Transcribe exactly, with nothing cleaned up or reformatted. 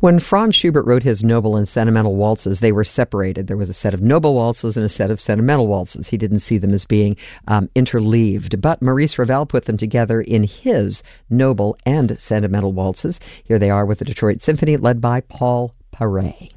When Franz Schubert wrote his noble and sentimental waltzes, they were separated. There was a set of noble waltzes and a set of sentimental waltzes. He didn't see them as being um, interleaved. But Maurice Ravel put them together in his noble and sentimental waltzes. Here they are with the Detroit Symphony, led by Paul Paray.